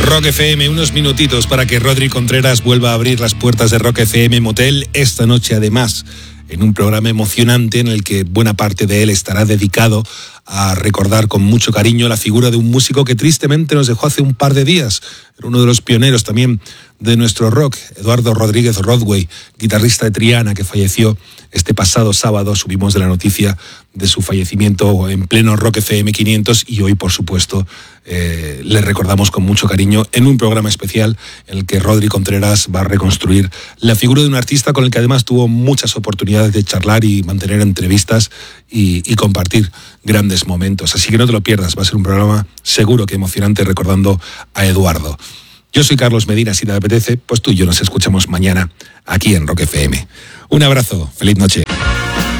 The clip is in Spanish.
Rock FM, unos minutitos para que Rodri Contreras vuelva a abrir las puertas de Rock FM Motel esta noche, además, en un programa emocionante en el que buena parte de él estará dedicado a recordar con mucho cariño la figura de un músico que tristemente nos dejó hace un par de días. Era uno de los pioneros también de nuestro rock, Eduardo Rodríguez Rodway, guitarrista de Triana, que falleció este pasado sábado. Subimos de la noticia de su fallecimiento en pleno Rock FM 500 y hoy, por supuesto, le recordamos con mucho cariño en un programa especial en el que Rodri Contreras va a reconstruir la figura de un artista con el que además tuvo muchas oportunidades de charlar y mantener entrevistas y compartir grandes momentos. Así que no te lo pierdas, va a ser un programa seguro que emocionante recordando a Eduardo. Yo soy Carlos Medina, si te apetece, pues tú y yo nos escuchamos mañana aquí en Rock FM. Un abrazo, feliz noche.